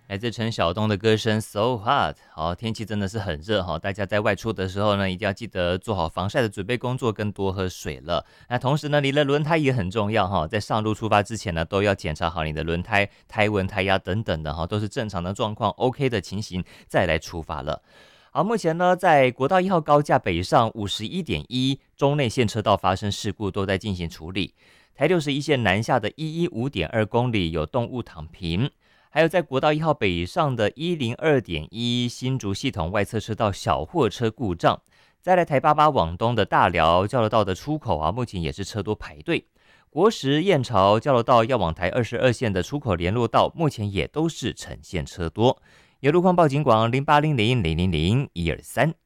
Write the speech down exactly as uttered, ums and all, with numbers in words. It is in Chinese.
来自陈晓东的歌声《So Hot》。好，天气真的是很热哈，大家在外出的时候呢，一定要记得做好防晒的准备工作，跟多喝水了。那同时呢，你的轮胎也很重要哈，在上路出发之前呢，都要检查好你的轮胎、胎纹、胎压等等的哈，都是正常的状况 ，OK 的情形，再来出发了。好，目前呢，在国道一号高架北上五十一点一中内线车道发生事故，都在进行处理。台六十一线南下的一一五点二公里有动物躺平。还有在国道一号北上的一零二点一新竹系统外侧车道小货车故障，再来台八八往东的大寮交流道的出口啊，目前也是车多排队。国十燕巢交流道要往台二十二线的出口联络道，目前也都是呈现车多。有路况报警广零八零零零零零一二三。